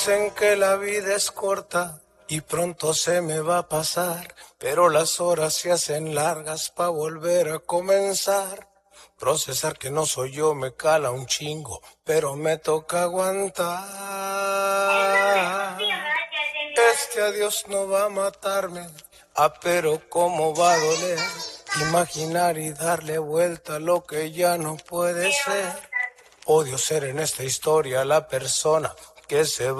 Dicen que la vida es corta y pronto se me va a pasar, pero las horas se hacen largas pa' volver a comenzar. Procesar que no soy yo me cala un chingo, pero me toca aguantar. Este adiós no va a matarme, pero cómo va a doler. Imaginar y darle vuelta a lo que ya no puede ser. Odio ser en esta historia la persona que se va.